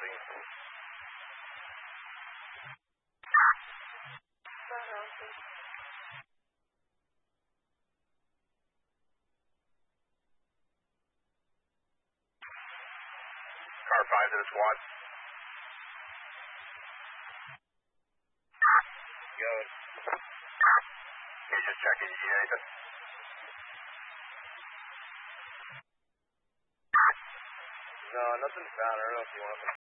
building. Car 5 to the squad. Good. You're just checking. You need anything? No, nothing's found. I don't know if you want to